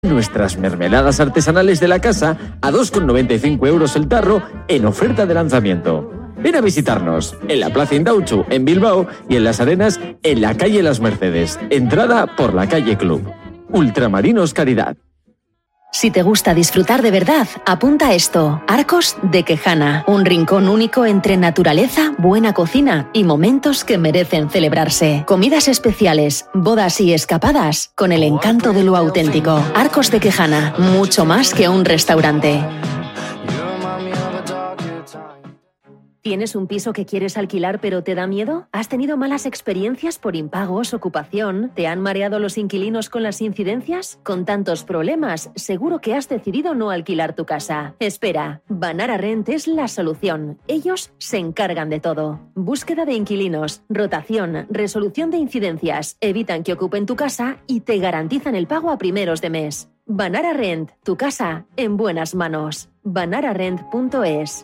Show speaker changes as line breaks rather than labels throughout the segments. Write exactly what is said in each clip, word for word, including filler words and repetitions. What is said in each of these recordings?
Nuestras mermeladas artesanales de la casa a dos con noventa y cinco euros el tarro en oferta de lanzamiento. Ven a visitarnos en la Plaza Indauchu, en Bilbao, y en Las Arenas, en la calle Las Mercedes. Entrada por la calle Club. Ultramarinos Caridad.
Si te gusta disfrutar de verdad, apunta a esto. Arcos de Quejana, un rincón único entre naturaleza, buena cocina y momentos que merecen celebrarse. Comidas especiales, bodas y escapadas con el encanto de lo auténtico. Arcos de Quejana, mucho más que un restaurante. ¿Tienes un piso que quieres alquilar pero te da miedo? ¿Has tenido malas experiencias por impagos, ocupación? ¿Te han mareado los inquilinos con las incidencias? Con tantos problemas, seguro que has decidido no alquilar tu casa. Espera, Banara Rent es la solución. Ellos se encargan de todo. Búsqueda de inquilinos, rotación, resolución de incidencias, evitan que ocupen tu casa y te garantizan el pago a primeros de mes. Banara Rent, tu casa en buenas manos. banara rent punto es.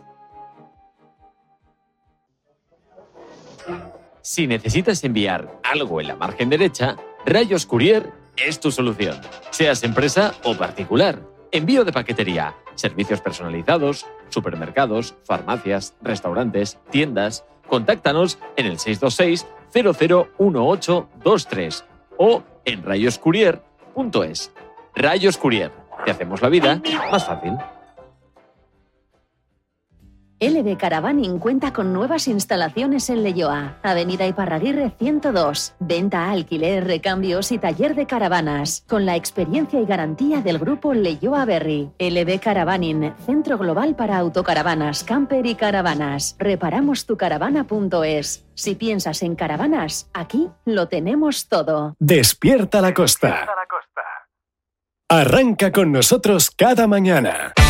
Si necesitas enviar algo en la margen derecha, Rayos Courier es tu solución. Seas empresa o particular. Envío de paquetería, servicios personalizados, supermercados, farmacias, restaurantes, tiendas. Contáctanos en el seis dos seis, cero cero uno ocho dos tres o en rayos courier punto es. Rayos Courier. Te hacemos la vida más fácil.
L B Caravaning cuenta con nuevas instalaciones en Leioa, Avenida Iparraguirre ciento dos, venta, alquiler, recambios y taller de caravanas, con la experiencia y garantía del grupo Leioa Berry. L B Caravaning, centro global para autocaravanas, camper y caravanas. Reparamos tu caravana punto es. Si piensas en caravanas, aquí lo tenemos todo.
Despierta la Costa. Arranca con nosotros cada mañana.